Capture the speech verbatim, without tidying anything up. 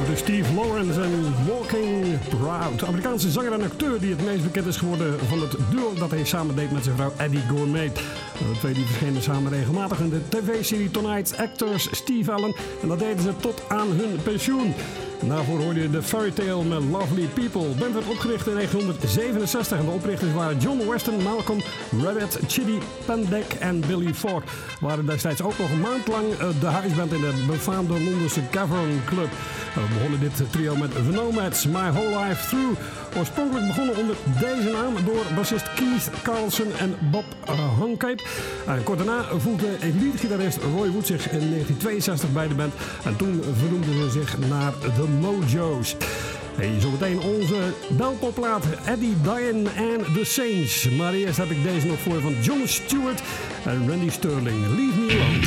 De Steve Lawrence en Walking Proud. De Amerikaanse zanger en acteur die het meest bekend is geworden van het duo dat hij samen deed met zijn vrouw Eddie Gourmet. De twee die verschenen samen regelmatig in de tv-serie Tonight's Actors Steve Allen. En dat deden ze tot aan hun pensioen. Daarvoor hoorde je de Fairy Tale met Lovely People. De band werd opgericht in negentien zevenenzestig en de oprichters waren John Weston, Malcolm, Rabbit, Chidi Pendek en Billy Fogg. Waren destijds ook nog een maand lang de huisband in de befaamde Londense Cavern Club. We begonnen dit trio met The Nomads, My Whole Life Through. Oorspronkelijk begonnen onder deze naam door bassist Keith Carlson en Bob uh, Huncape. En kort daarna voegde leadgitarist Roy Wood zich in negentien tweeënzestig bij de band. En toen vernoemden ze zich naar The Mojo's. Hey, zometeen onze belpopplaat Eddie, Diane en The Saints. Maar eerst heb ik deze nog voor van Jon Stewart en Randy Sterling. Leave Me Alone.